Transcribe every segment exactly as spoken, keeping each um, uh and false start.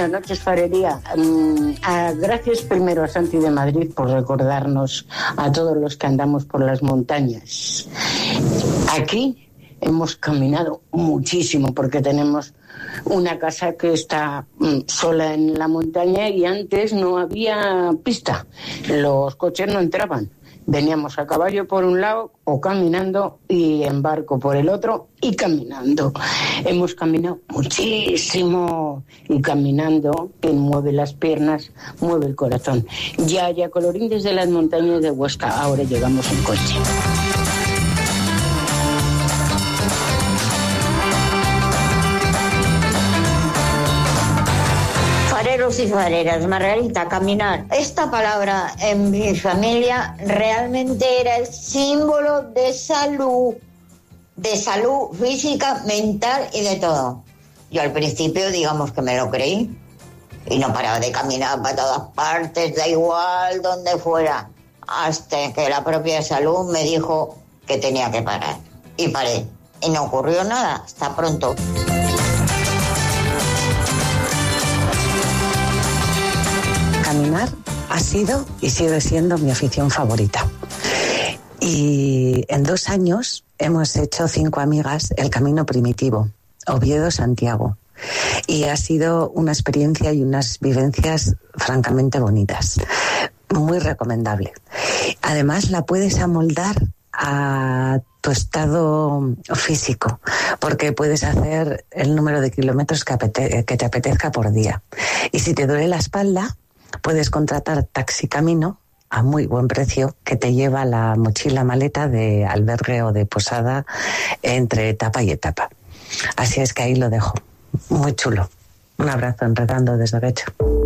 Buenas noches, Farería. Um, uh, gracias primero a Santi de Madrid por recordarnos a todos los que andamos por las montañas. Aquí hemos caminado muchísimo porque tenemos una casa que está um, sola en la montaña y antes no había pista. Los coches no entraban. Veníamos a caballo por un lado o caminando y en barco por el otro y caminando. Hemos caminado muchísimo y caminando, quien mueve las piernas, mueve el corazón. Ya, ya, colorín desde las montañas de Huesca. Ahora llegamos en coche. Fareros y fareras, Margarita, caminar. Esta palabra en mi familia realmente era el símbolo de salud, de salud física, mental y de todo. Yo al principio, digamos que me lo creí y no paraba de caminar para todas partes, da igual donde fuera, hasta que la propia salud me dijo que tenía que parar. Y paré. Y no ocurrió nada. Hasta pronto. Caminar ha sido y sigue siendo mi afición favorita. Y en dos años hemos hecho cinco amigas el Camino Primitivo, Oviedo-Santiago. Y ha sido una experiencia y unas vivencias francamente bonitas. Muy recomendable. Además, la puedes amoldar a tu estado físico, porque puedes hacer el número de kilómetros que, apete- que te apetezca por día. Y si te duele la espalda, puedes contratar Taxi Camino a muy buen precio, que te lleva la mochila maleta de albergue o de posada entre etapa y etapa. Así es que ahí lo dejo. Muy chulo. Un abrazo, Enredando desde Guecho.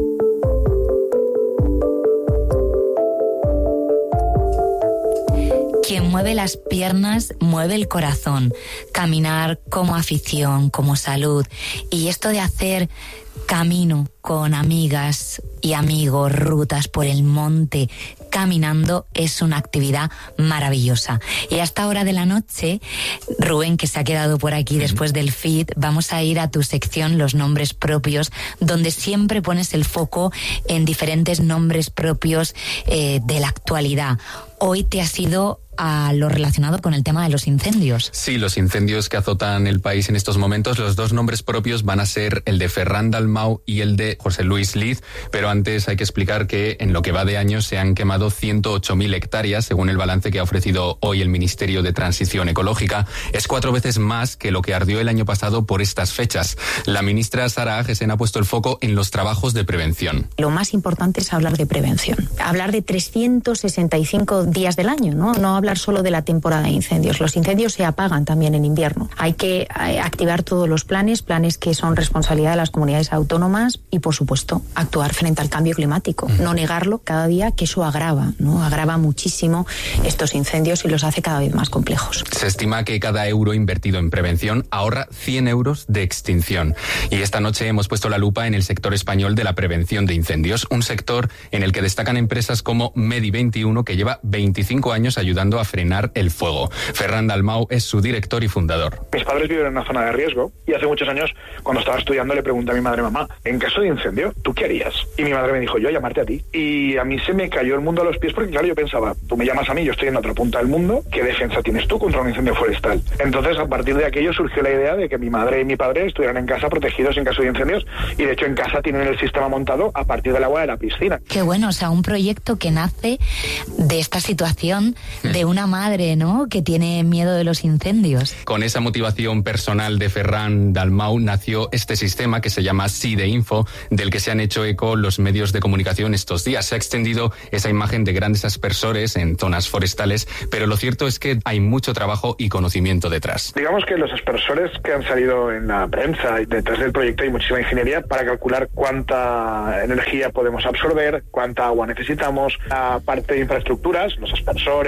Quien mueve las piernas, mueve el corazón. Caminar como afición, como salud. Y esto de hacer camino con amigas y amigos, rutas por el monte, caminando, es una actividad maravillosa. Y a esta hora de la noche, Rubén, que se ha quedado por aquí después del feed, vamos a ir a tu sección Los Nombres Propios, donde siempre pones el foco en diferentes nombres propios eh, de la actualidad. Hoy te has ido a lo relacionado con el tema de los incendios. Sí, los incendios que azotan el país en estos momentos, los dos nombres propios van a ser el de Ferran Dalmau y el de José Luis Liz, pero antes hay que explicar que en lo que va de año se han quemado ciento ocho mil hectáreas, según el balance que ha ofrecido hoy el Ministerio de Transición Ecológica. Es cuatro veces más que lo que ardió el año pasado por estas fechas. La ministra Sara Agesen ha puesto el foco en los trabajos de prevención. Lo más importante es hablar de prevención, hablar de trescientos sesenta y cinco días del año, ¿no? No hablar solo de la temporada de incendios. Los incendios se apagan también en invierno. Hay que activar todos los planes, planes que son responsabilidad de las comunidades autónomas y, por supuesto, actuar frente al cambio climático. Mm. No negarlo cada día, que eso agrava, ¿no? Agrava muchísimo estos incendios y los hace cada vez más complejos. Se estima que cada euro invertido en prevención ahorra cien euros de extinción. Y esta noche hemos puesto la lupa en el sector español de la prevención de incendios, un sector en el que destacan empresas como Medi veintiuno, que lleva veinticinco años ayudando a frenar el fuego. Ferran Dalmau es su director y fundador. Mis padres viven en una zona de riesgo y hace muchos años, cuando estaba estudiando, le pregunté a mi madre: mamá, en caso de incendio, ¿tú qué harías? Y mi madre me dijo: yo llamarte a ti. Y a mí se me cayó el mundo a los pies porque, claro, yo pensaba, tú me llamas a mí, yo estoy en la otra punta del mundo, ¿qué defensa tienes tú contra un incendio forestal? Entonces, a partir de aquello surgió la idea de que mi madre y mi padre estuvieran en casa protegidos en caso de incendios, y de hecho en casa tienen el sistema montado a partir del agua de la piscina. Qué bueno, o sea, un proyecto que nace de esta situación de una madre, ¿no?, que tiene miedo de los incendios. Con esa motivación personal de Ferran Dalmau nació este sistema que se llama SIDEINFO, del que se han hecho eco los medios de comunicación estos días. Se ha extendido esa imagen de grandes aspersores en zonas forestales, pero lo cierto es que hay mucho trabajo y conocimiento detrás. Digamos que los aspersores que han salido en la prensa y detrás del proyecto hay muchísima ingeniería para calcular cuánta energía podemos absorber, cuánta agua necesitamos, la parte de infraestructuras, los aspersores,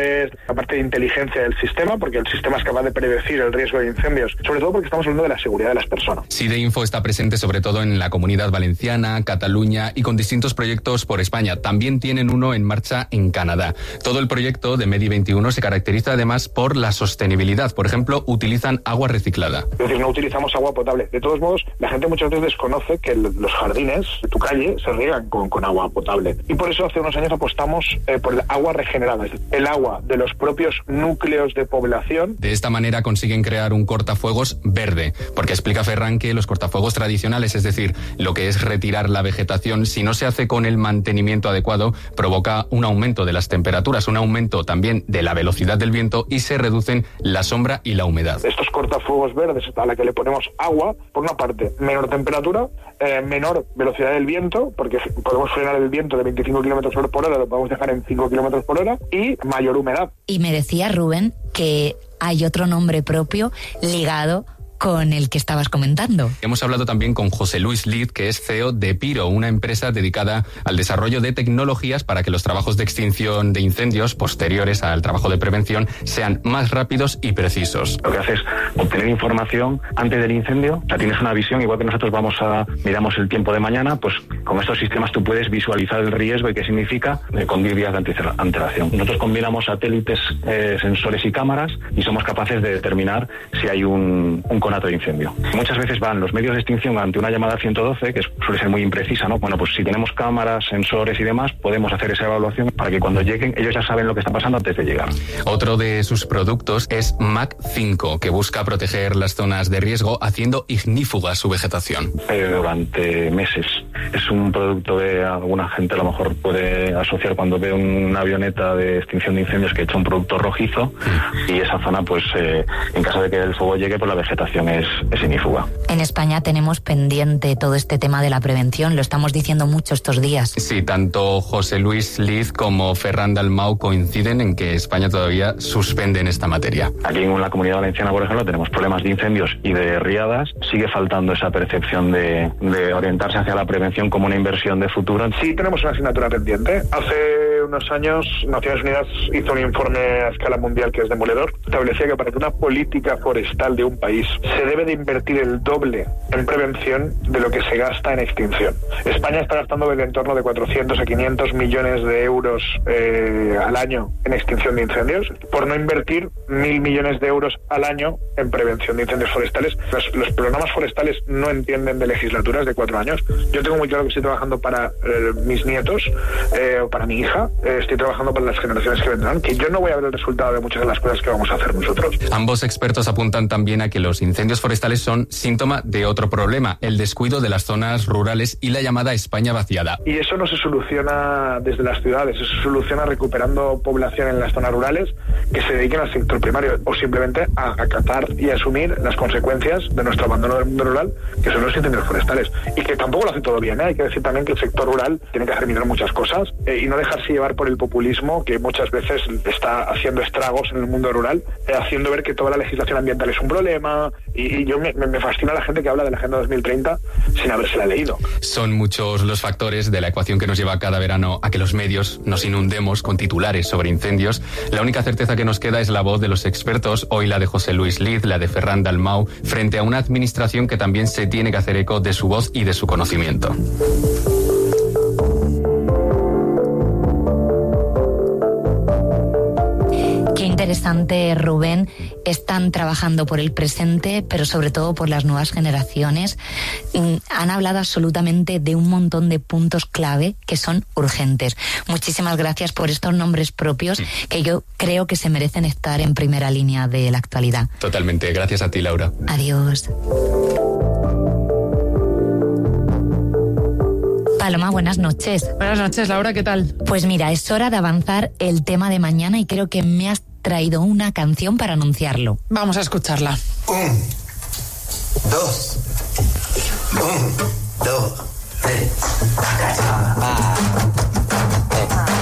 la parte de inteligencia del sistema, porque el sistema es capaz de predecir el riesgo de incendios, sobre todo porque estamos hablando de la seguridad de las personas. SIDEINFO está presente sobre todo en la Comunidad Valenciana, Cataluña y con distintos proyectos por España. También tienen uno en marcha en Canadá. Todo el proyecto de Medi veintiuno se caracteriza además por la sostenibilidad. Por ejemplo, utilizan agua reciclada. Es decir, no utilizamos agua potable. De todos modos, la gente muchas veces desconoce que los jardines de tu calle se riegan con, con agua potable. Y por eso hace unos años apostamos eh, por el agua regenerada, es decir, el agua de los propios núcleos de población. De esta manera consiguen crear un cortafuegos verde, porque explica Ferran que los cortafuegos tradicionales, es decir, lo que es retirar la vegetación, si no se hace con el mantenimiento adecuado, provoca un aumento de las temperaturas, un aumento también de la velocidad del viento y se reducen la sombra y la humedad. Estos cortafuegos verdes a la que le ponemos agua, por una parte, menor temperatura, eh, menor velocidad del viento, porque podemos frenar el viento de veinticinco kilómetros por hora, lo podemos dejar en cinco kilómetros por hora, y mayor humedad. Y me decía Rubén que hay otro nombre propio ligado con el que estabas comentando. Hemos hablado también con José Luis Lid, que es C E O de Piro, una empresa dedicada al desarrollo de tecnologías para que los trabajos de extinción de incendios posteriores al trabajo de prevención sean más rápidos y precisos. Lo que hace es obtener información antes del incendio. O sea, tienes una visión, igual que nosotros vamos a miramos el tiempo de mañana, pues con estos sistemas tú puedes visualizar el riesgo y qué significa eh, con diez días de antelación. Nosotros combinamos satélites, eh, sensores y cámaras y somos capaces de determinar si hay un, un conato de incendio. Muchas veces van los medios de extinción ante una llamada ciento doce, que suele ser muy imprecisa, ¿no? Bueno, pues si tenemos cámaras, sensores y demás, podemos hacer esa evaluación para que cuando lleguen ellos ya saben lo que está pasando antes de llegar. Otro de sus productos es Mac cinco, que busca proteger las zonas de riesgo haciendo ignífuga su vegetación. Eh, durante meses. Es un producto que alguna gente a lo mejor puede asociar cuando ve una avioneta de extinción de incendios que echa un producto rojizo mm. y esa zona, pues eh, en caso de que el fuego llegue, pues la vegetación es, es ignífuga. En España tenemos pendiente todo este tema de la prevención, lo estamos diciendo mucho estos días. Sí, tanto José Luis Liz como Ferran Dalmau coinciden en que España todavía suspende en esta materia. Aquí en la Comunidad Valenciana, por ejemplo, tenemos problemas de incendios y de riadas. Sigue faltando esa percepción de, de orientarse hacia la prevención como una inversión de futuro. Sí, tenemos una asignatura pendiente. Hace unos años Naciones Unidas hizo un informe a escala mundial que es demoledor. Establecía que para que una política forestal de un país se debe de invertir el doble en prevención de lo que se gasta en extinción. España está gastando del entorno de cuatrocientos a quinientos millones de euros eh, al año en extinción de incendios, por no invertir mil millones de euros al año en prevención de incendios forestales. Los, los programas forestales no entienden de legislaturas de cuatro años. Yo tengo muy claro que estoy trabajando para eh, mis nietos eh, o para mi hija. Eh, estoy trabajando para las generaciones que vendrán, que yo no voy a ver el resultado de muchas de las cosas que vamos a hacer nosotros. Ambos expertos apuntan también a que los incendios forestales son síntoma de otro problema, el descuido de las zonas rurales y la llamada España vaciada. Y eso no se soluciona desde las ciudades, eso se soluciona recuperando población en las zonas rurales que se dediquen al sector primario o simplemente a acatar y asumir las consecuencias de nuestro abandono del mundo rural, que son los incendios forestales. Y que tampoco lo hace todo bien, ¿eh? Hay que decir también que el sector rural tiene que hacer mirar muchas cosas eh, y no dejarse llevar por el populismo que muchas veces está haciendo estragos en el mundo rural, eh, haciendo ver que toda la legislación ambiental es un problema. Y, y yo me, me fascina la gente que habla de la Agenda dos mil treinta sin habérsela leído. Son muchos los factores de la ecuación que nos lleva cada verano a que los medios nos inundemos con titulares sobre incendios. La única certeza que nos queda es la voz de los expertos, hoy la de José Luis Liz, la de Ferran Dalmau, frente a una administración que también se tiene que hacer eco de su voz y de su conocimiento. Qué interesante, Rubén. Están trabajando por el presente, pero sobre todo por las nuevas generaciones. Han hablado absolutamente de un montón de puntos clave que son urgentes. Muchísimas gracias por estos nombres propios que yo creo que se merecen estar en primera línea de la actualidad. Totalmente. Gracias a ti, Laura. Adiós. Paloma, buenas noches. Buenas noches, Laura, ¿qué tal? Pues mira, es hora de avanzar el tema de mañana y creo que me has traído una canción para anunciarlo. Vamos a escucharla. Un, dos, un, dos, tres.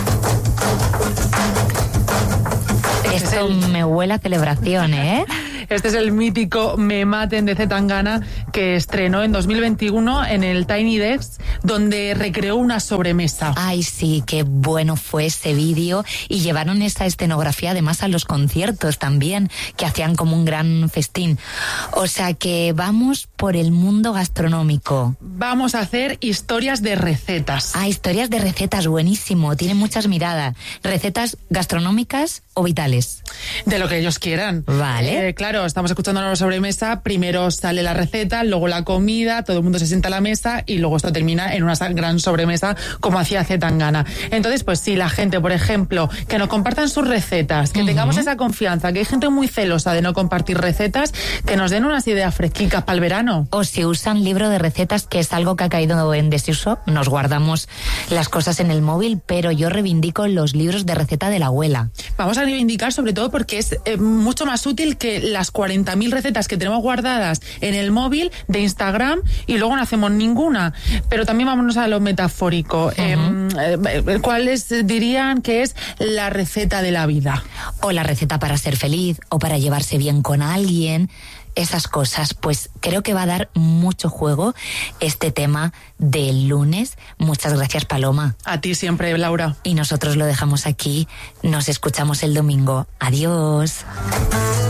Esto me huele a celebración, ¿eh? Este es el mítico Me Maten de C. Tangana, que estrenó en dos mil veintiuno en el Tiny Desk, donde recreó una sobremesa. Ay, sí, qué bueno fue ese vídeo. Y llevaron esa escenografía además a los conciertos también, que hacían como un gran festín. O sea que vamos por el mundo gastronómico. Vamos a hacer historias de recetas. Ah, historias de recetas, buenísimo. Tiene muchas miradas. ¿Recetas gastronómicas o vitales? De lo que ellos quieran. Vale. Eh, claro, estamos escuchando la sobremesa, primero sale la receta, luego la comida, todo el mundo se sienta a la mesa y luego esto termina en una gran sobremesa como hacía C. Tangana. Entonces, pues sí, la gente, por ejemplo, que nos compartan sus recetas, que uh-huh. tengamos esa confianza, que hay gente muy celosa de no compartir recetas, que nos den unas ideas fresquicas para el verano. O si usan libro de recetas, que es algo que ha caído en desuso, nos guardamos las cosas en el móvil, pero yo reivindico los libros de receta de la abuela. Vamos a reivindicar sobre todo porque es eh, mucho más útil que las cuarenta mil recetas que tenemos guardadas en el móvil de Instagram y luego no hacemos ninguna. Pero también vámonos a lo metafórico. Uh-huh. eh, eh, ¿Cuáles dirían que es la receta de la vida? O la receta para ser feliz, o para llevarse bien con alguien. Esas cosas, pues creo que va a dar mucho juego este tema del lunes. Muchas gracias, Paloma. A ti siempre, Laura. Y nosotros lo dejamos aquí. Nos escuchamos el domingo. Adiós.